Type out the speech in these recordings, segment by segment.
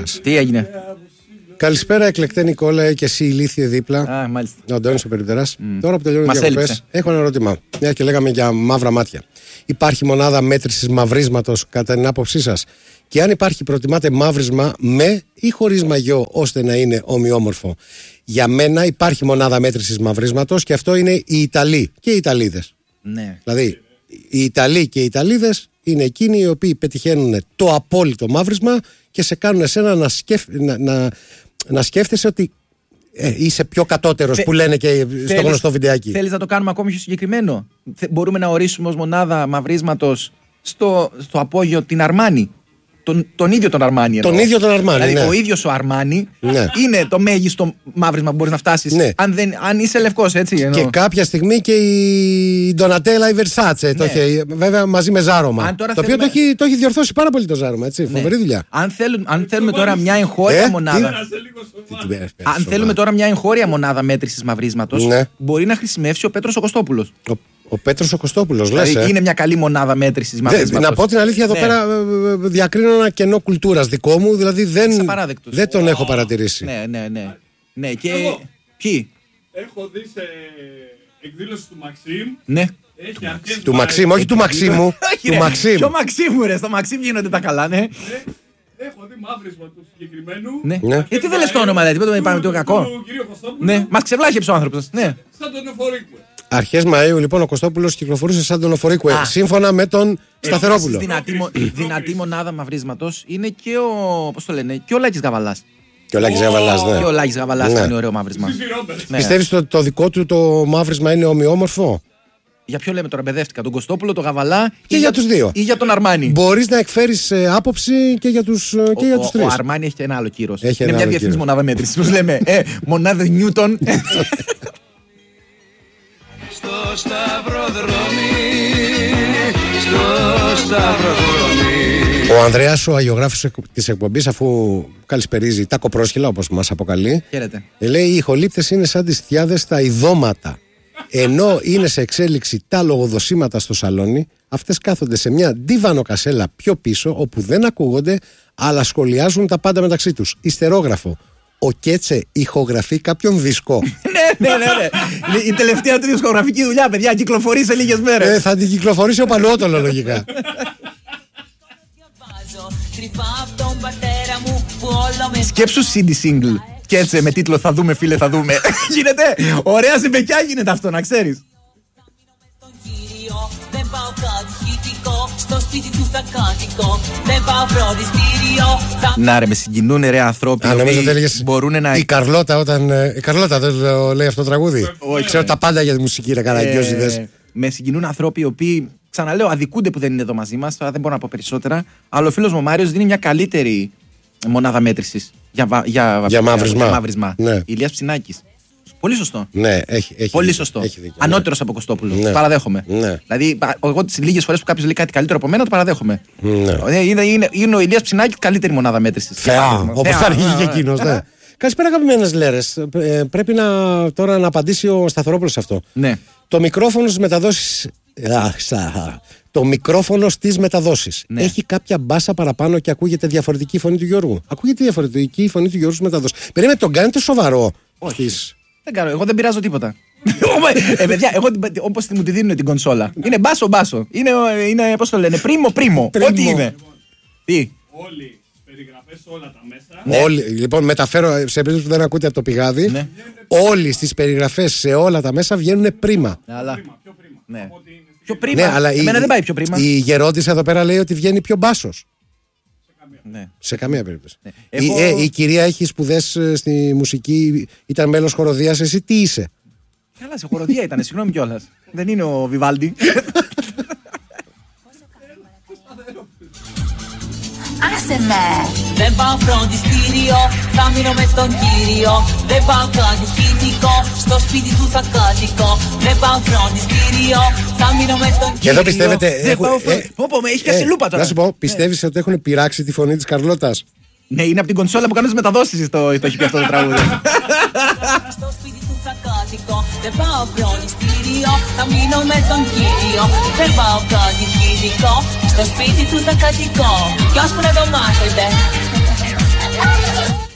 μας. Τι έγινε? Καλησπέρα, εκλεκτέ Νικόλα, και εσύ ηλίθιε δίπλα. Α, μάλιστα. Ο Αντώνης ο Περιπτεράς. Τώρα που τελειώνουν οι διακοπές, έλειψε. έχω ένα ερώτημα. Μια και λέγαμε για μαύρα μάτια. Υπάρχει μονάδα μέτρησης μαυρίσματος κατά την άποψή σας? Και αν υπάρχει, προτιμάτε μαύρισμα με ή χωρίς μαγιό ώστε να είναι ομοιόμορφο? Για μένα υπάρχει μονάδα μέτρησης μαυρίσματος και αυτό είναι οι Ιταλοί και οι Ιταλίδες. Ναι. Δηλαδή, οι Ιταλοί και οι Ιταλίδες είναι εκείνοι οι οποίοι πετυχαίνουν το απόλυτο μαύρισμα και σε κάνουν εσένα να σκέφτεσαι ότι είσαι πιο κατώτερος, που λένε και στο γνωστό βιντεάκι. Θέλεις να το κάνουμε ακόμη πιο συγκεκριμένο? Μπορούμε να ορίσουμε ως μονάδα μαυρίσματος στο απόγειο την Αρμάνι. Τον ίδιο τον Αρμάνι. Τον ίδιο τον Αρμάνι. Δηλαδή, ναι. ο ίδιος ο Αρμάνι ναι. είναι το μέγιστο μαύρισμα που μπορείς να φτάσεις. Ναι. Αν είσαι λευκός, έτσι. Εννοώ. Και κάποια στιγμή και η Ντονατέλα η Βερσάτσε. Ναι. Βέβαια μαζί με ζάρωμα. Το οποίο το έχει διορθώσει πάρα πολύ το ζάρωμα. Έτσι. Ναι. Φοβερή δουλειά. Αν θέλουμε τώρα μια εγχώρια μονάδα. Αν θέλουμε τώρα μια εγχώρια μονάδα μέτρησης μαυρίσματος, ναι. μπορεί να χρησιμεύσει ο Πέτρος ο Κωστόπουλος. Ο Πέτρος ο Κωστόπουλος, δηλαδή, λες. Είναι μια καλή μονάδα μέτρησης μαυρίσματος. Να πω την αλήθεια, εδώ πέρα διακρίνω ένα κενό κουλτούρας δικό μου, δηλαδή δεν τον έχω παρατηρήσει. Ναι, και. Ποιοι? Έχω δει σε εκδήλωση του Μαξίμ. Ναι. Του Μαξίμ, όχι του Μαξίμου. Του Μαξίμ. Ποιο Μαξίμου, ρε, στο Μαξίμ γίνονται τα καλά, ναι. Έχω δει μαύρισμα του συγκεκριμένου. Ναι. Γιατί δεν λες το όνομα, δηλαδή, δεν είπαμε το κακό. Ναι, μας ξεβλάχεψε ο άνθρωπος. Ναι. Σαν τον Εφορίκου. Αρχές Μαΐου, λοιπόν, ο Κωστόπουλος κυκλοφορούσε σαν τον Οφορίκου, σύμφωνα με τον Σταθερόπουλο. Δυνατή μονάδα μαυρίσματος είναι και ο. Πώς το λένε, και ο Λάκης Γαβαλάς. Και ο Λάκης Γαβαλάς, ναι. Και ο Λάκης Γαβαλάς είναι ωραίο μαύρισμα. Πιστεύεις ότι το δικό του το μαύρισμα είναι ομοιόμορφο? Για ποιο λέμε τώρα, μπεδεύτηκα? Τον Κωστόπουλο, τον Γαβαλά και για τους δύο. Ή για τον Αρμάνι. Μπορείς να εκφέρεις άποψη και για τους τρεις. Ο Αρμάνι έχει και ένα άλλο κύρος. Είναι μια διεθνής μονάδα μέτρησης. Πώς λέμε, μονάδα Νιούτον. Στο σταυροδρόμι, στο σταυροδρόμι. Ο Ανδρέας, ο αγιογράφος της εκπομπής, αφού καλησπερίζει τα κοπρόσχυλα, όπως μας αποκαλεί, λέει: οι ηχολήπτες είναι σαν τις θιάδες στα ειδώματα. Ενώ είναι σε εξέλιξη τα λογοδοσήματα στο σαλόνι, αυτές κάθονται σε μια ντίβανο-κασέλα πιο πίσω, όπου δεν ακούγονται, αλλά σχολιάζουν τα πάντα μεταξύ τους. Ιστερόγραφο. Ο Κέτσε ηχογραφεί κάποιον δίσκο. Ναι. Η τελευταία του δισκογραφική δουλειά, παιδιά, κυκλοφορεί σε λίγες μέρες. Θα την κυκλοφορήσει ο Παλαιότολο, λογικά. Σκέψου CD single. Κέτσε με τίτλο «Θα δούμε, φίλε, θα δούμε». Γίνεται ωραία συμπεκιά, γίνεται αυτό, να ξέρεις. Να ρε, με συγκινούν ρε ανθρώποι. Μπορούν να. Η Καρλώτα, η Καρλώτα δεν λέει αυτό το τραγούδι. Ξέρω τα πάντα για τη μουσική, ρε καραγκιόζιδες. Με συγκινούν ανθρώποι οι οποίοι, ξαναλέω, αδικούνται που δεν είναι εδώ μαζί μας. Τώρα δεν μπορώ να πω περισσότερα. Αλλά ο φίλος μου ο Μάριος δίνει μια καλύτερη μονάδα μέτρησης για μαύρισμα. Ναι. Ηλίας Ψινάκης. Πολύ σωστό. Ναι, έχει πολύ σωστό. Ανώτερος από Κωστόπουλο. Ναι. Παραδέχομαι. Ναι. Δηλαδή, εγώ τις λίγες φορές που κάποιος λέει κάτι καλύτερο από μένα, το παραδέχομαι. Ναι. Είναι ο Ηλίας Ψινάκης καλύτερη μονάδα μέτρησης. Θεά, όπως θα αργεί και εκείνος. Ναι. Καλησπέρα, αγαπημένες λέρες. Πρέπει τώρα να απαντήσει ο Σταθερόπουλος σε αυτό. Ναι. Το μικρόφωνο στις μεταδόσεις. Το μικρόφωνο στις μεταδόσεις. Ναι. Έχει κάποια μπάσα παραπάνω και ακούγεται διαφορετική φωνή του Γιώργου. Ακούγεται διαφορετική φωνή του Γιώργου στις μεταδόσεις. Περίμενε, τον κάνετε σοβαρό? Όχι. Δεν κάνω, εγώ δεν πειράζω τίποτα. Παιδιά, εγώ όπως μου τη δίνουν την κονσόλα. Είναι μπάσο. Είναι πώς το λένε, πρίμο. Ό,τι είναι. Τι. Όλοι περιγραφές, όλα τα μέσα. Όλοι, λοιπόν, μεταφέρω σε περίπτωση που δεν ακούτε από το πηγάδι. Ναι. Όλοι στις περιγραφές σε όλα τα μέσα βγαίνουν πρίμα. Πιο πρίμα. Ναι. Πιο πρίμα. Ναι, αλλά εμένα δεν πάει πιο πρίμα. Η γερόντισσα εδώ πέρα λέει ότι βγαίνει πιο μπάσος. Ναι. Σε καμία περίπτωση. Ναι. Η κυρία έχει σπουδές στη μουσική, ήταν μέλος χοροδίας, εσύ τι είσαι? Καλά, σε χοροδία ήταν, συγγνώμη κιόλας. Δεν είναι ο Βιβάλντι. Άσε με! Δεν πάω φροντιστήριο, θα μείνω μες στον κύριο. Δεν πάω κάτι χημικό, στο σπίτι του θα κάτοικω. Δεν πάω φροντιστήριο, θα μείνω μες στον κύριο. Και εδώ πιστεύετε. Με έχει πιάσει λούπα τώρα. Να σου πω, πιστεύεις ότι έχουν πειράξει τη φωνή της Καρλώτας? Ναι, είναι από την κονσόλα που κάνουν τις μεταδόσεις το έχει πει αυτό το τραγούδι. Στο σπίτι του θα κάτοικω. Δεν πάω φροντιστήριο, θα μείνω με τον κύριο. Δεν πάω κάτι χημικό, στο σπίτι του θα κατοικώ. Κι ώσπου να το μάθετε.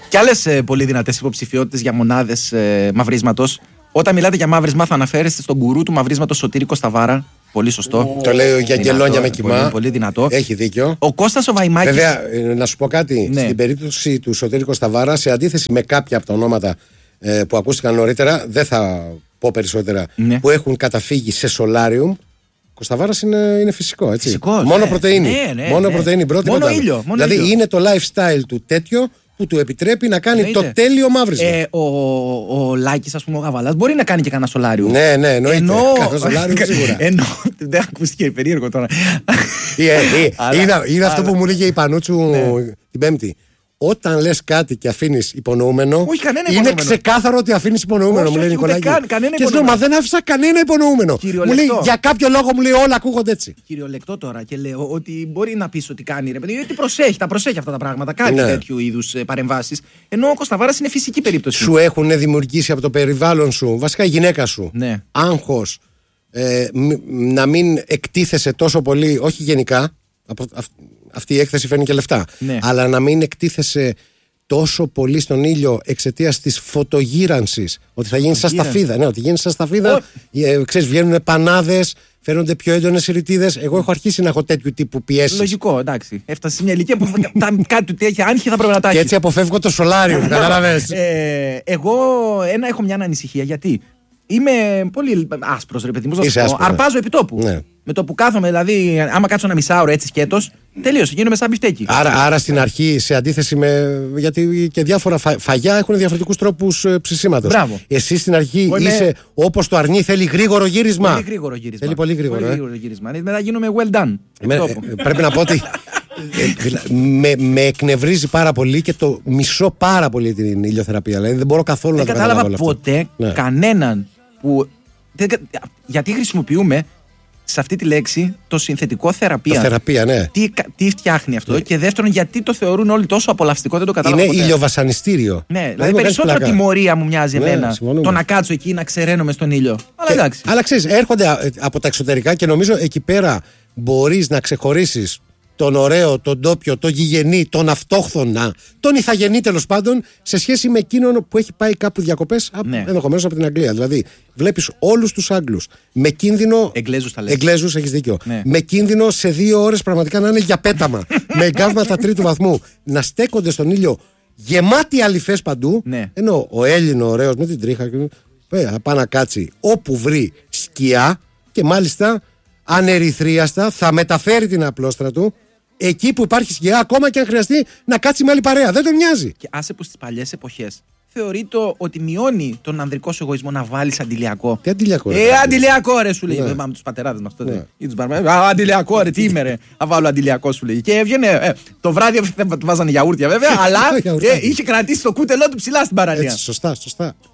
Και άλλες πολύ δυνατές υποψηφιότητες για μονάδες μαυρίσματος. Όταν μιλάτε για μαύρισμα, θα αναφέρεστε στον γκουρού του μαυρίσματος Σωτήρη Κωσταβάρα. Πολύ σωστό. Το λέει για γελόνια με κοιμά. Πολύ, πολύ δυνατό. Έχει δίκιο. Ο Κώστας ο Βαϊμάκης. Βέβαια, να σου πω κάτι. Στην περίπτωση του Σωτήρη Κωσταβάρα, σε αντίθεση με κάποια από τα ονόματα που ακούστηκαν νωρίτερα, δεν θα πω περισσότερα, που έχουν καταφύγει σε σολάριουμ. Κωσταβάρας είναι φυσικό, έτσι. Φυσικός, μόνο πρωτεΐνη. Μόνο πρωτεΐνη, πρώτη μόνο ήλιο. Δηλαδή ήλιο. είναι το lifestyle του τέτοιο που του επιτρέπει να κάνει το τέλειο μαύρισμα. Ο Λάκης, ας πούμε, ο Γαβαλάς, μπορεί να κάνει και κανένα σολάριο. Ναι, εννοείται. Κανένα σολάριο σίγουρα. Δεν ακούστηκε περίεργο τώρα. Είναι αυτό που μου λέγε η Πανούτσου την Πέμπτη. Όταν λες κάτι και αφήνεις υπονοούμενο, είναι ξεκάθαρο ότι αφήνεις υπονοούμενο, μου λέει Νικολάκη. Και λέω, μα δεν άφησα κανένα υπονοούμενο. Μου λέει, για κάποιο λόγο μου λέει όλα ακούγονται έτσι. Κυριολεκτό τώρα και λέω ότι μπορεί να πεις ότι κάνει ρε παιδί, γιατί τα προσέχει αυτά τα πράγματα, κάνει τέτοιου είδους παρεμβάσεις. Ενώ ο Κωσταβάρας είναι φυσική περίπτωση. Σου έχουν δημιουργήσει από το περιβάλλον σου, βασικά η γυναίκα σου, άγχος, να μην εκτίθεσαι τόσο πολύ, όχι γενικά. Αυτή η έκθεση φέρνει και λεφτά. Αλλά να μην εκτίθεσαι τόσο πολύ στον ήλιο εξαιτίας της φωτογύρανσης. Ότι θα γίνει σαν σταφίδα. Ναι, ότι γίνει σαν σταφίδα. Ξέρεις, βγαίνουν πανάδες, φαίνονται πιο έντονες ρητίδες. Εγώ έχω αρχίσει να έχω τέτοιου τύπου πιέσεις. Λογικό, εντάξει. Έφτασε σε μια ηλικία που κάτι του έχει άγχη θα πρέπει να τα έχει. Και έτσι αποφεύγω το σολάριο. Καταλαβαίνεις. Εγώ έχω μια ανησυχία γιατί. Είμαι πολύ άσπρος ρε παιδί μου. Αρπάζω επί τόπου. Ναι. Με το που κάθομαι, δηλαδή, άμα κάτσω ένα μισάωρο έτσι σκέτος, τελείωσε. Γίνομαι σαν μπιφτέκι. Άρα στην αρχή, σε αντίθεση με. Γιατί και διάφορα φαγιά έχουν διαφορετικούς τρόπους ψησίματος. Μπράβο. Εσύ στην αρχή είσαι όπως το αρνί, θέλει γρήγορο γύρισμα. Πολύ γρήγορο γύρισμα. Θέλει πολύ γρήγορο γύρισμα. Μετά γίνομαι well done. Πρέπει να πω ότι. Με εκνευρίζει πάρα πολύ και το μισώ πάρα πολύ την ηλιοθεραπεία. Δηλαδή δεν μπορώ καθόλου να το καταλάβω. Δεν κατάλαβα ποτέ κανέναν που. Γιατί χρησιμοποιούμε σε αυτή τη λέξη το συνθετικό θεραπεία. Το θεραπεία, ναι. Τι φτιάχνει αυτό και δεύτερον, γιατί το θεωρούν όλοι τόσο απολαυστικό, δεν το κατάλαβα. Είναι ηλιοβασανιστήριο. Ναι, δηλαδή περισσότερο τιμωρία μου μοιάζει εμένα. Το να κάτσω εκεί να ξεραίνομαι στον ήλιο. Αλλά εντάξει. Αλλά ξέρεις, έρχονται από τα εξωτερικά και νομίζω εκεί πέρα μπορείς να ξεχωρίσεις τον ωραίο, τον ντόπιο, τον γηγενή, τον αυτόχθονα, τον ηθαγενή τέλος πάντων, σε σχέση με εκείνον που έχει πάει κάπου διακοπές, ενδεχομένως από την Αγγλία. Δηλαδή, βλέπεις όλους τους Άγγλους με κίνδυνο. Εγγλέζους, έχεις δίκιο. Ναι. Με κίνδυνο σε 2 ώρες πραγματικά να είναι για πέταμα. Με εγκάβματα 3ου βαθμού. Να στέκονται στον ήλιο γεμάτοι αληφές παντού. Ναι. Ενώ ο Έλληνο ωραίος με την τρίχα θα πάει να κάτσει όπου βρει σκιά και μάλιστα ανερυθρίαστα θα μεταφέρει την απλόστρα του. Εκεί που υπάρχει σκιά, ακόμα και αν χρειαστεί να κάτσει με άλλη παρέα. Δεν τον νοιάζει. Και άσε που στις παλιές εποχές θεωρείται ότι μειώνει τον ανδρικό σου εγωισμό να βάλεις αντιλιακό. Τι αντιλιακό, ρε. Αντιλιακό, ρε, σου λέει. Δεν πάμε τους πατεράδες μας τότε. Ή τους μπαρμάδες. Αντιλιακό, ρε, τι είμαι, ρε. Θα βάλω αντιλιακό, σου λέει. Και έβγαινε. Το βράδυ δεν του βάζανε γιαούρτια, βέβαια, αλλά είχε κρατήσει το κούτελό του ψηλά στην παραλία. Έτσι, σωστά.